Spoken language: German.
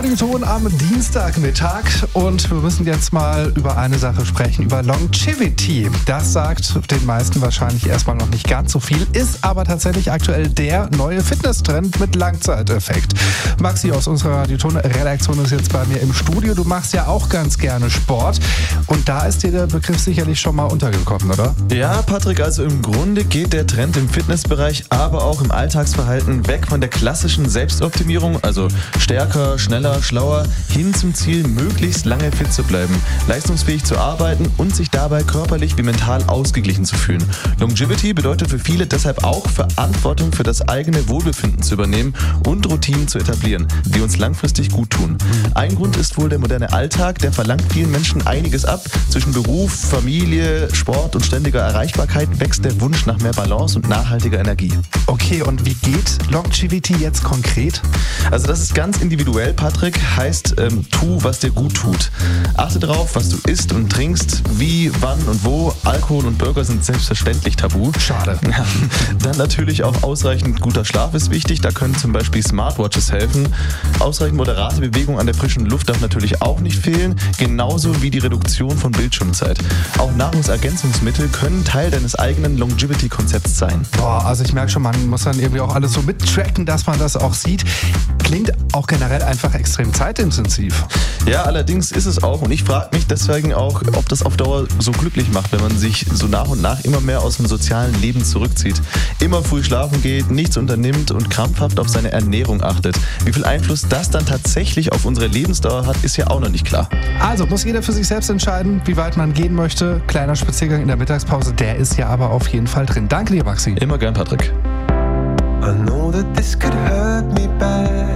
Radioton am Dienstagmittag und wir müssen jetzt mal über eine Sache sprechen, über Longevity. Das sagt den meisten wahrscheinlich erstmal noch nicht ganz so viel, ist aber tatsächlich aktuell der neue Fitnesstrend mit Langzeiteffekt. Maxi aus unserer Radioton-Redaktion ist jetzt bei mir im Studio. Du machst ja auch ganz gerne Sport und da ist dir der Begriff sicherlich schon mal untergekommen, oder? Ja, Patrick, also im Grunde geht der Trend im Fitnessbereich, aber auch im Alltagsverhalten weg von der klassischen Selbstoptimierung, also stärker, schneller, schlauer, hin zum Ziel, möglichst lange fit zu bleiben, leistungsfähig zu arbeiten und sich dabei körperlich wie mental ausgeglichen zu fühlen. Longevity bedeutet für viele deshalb auch, Verantwortung für das eigene Wohlbefinden zu übernehmen und Routinen zu etablieren, die uns langfristig gut tun. Ein Grund ist wohl der moderne Alltag, der verlangt vielen Menschen einiges ab. Zwischen Beruf, Familie, Sport und ständiger Erreichbarkeit wächst der Wunsch nach mehr Balance und nachhaltiger Energie. Okay, und wie geht Longevity jetzt konkret? Also das ist ganz individuell, Patrick, heißt tu, was dir gut tut. Achte darauf, was du isst und trinkst, wie, wann und wo. Alkohol und Burger sind selbstverständlich tabu. Schade. Dann natürlich auch ausreichend guter Schlaf ist wichtig, da können zum Beispiel Smartwatches helfen. Ausreichend moderate Bewegung an der frischen Luft darf natürlich auch nicht fehlen, genauso wie die Reduktion von Bildschirmzeit. Auch Nahrungsergänzungsmittel können Teil deines eigenen Longevity-Konzepts sein. Boah, also ich merke schon, man muss dann irgendwie auch alles so mittracken, dass man das auch sieht. Klingt auch generell einfach extrem zeitintensiv. Ja, allerdings ist es auch und ich frage mich deswegen auch, ob das auf Dauer so glücklich macht, wenn man sich so nach und nach immer mehr aus dem sozialen Leben zurückzieht. Immer früh schlafen geht, nichts unternimmt und krampfhaft auf seine Ernährung achtet. Wie viel Einfluss das dann tatsächlich auf unsere Lebensdauer hat, ist ja auch noch nicht klar. Also muss jeder für sich selbst entscheiden, wie weit man gehen möchte. Kleiner Spaziergang in der Mittagspause, der ist ja aber auf jeden Fall drin. Danke dir, Maxi. Immer gern, Patrick. I know that this could hurt me bad.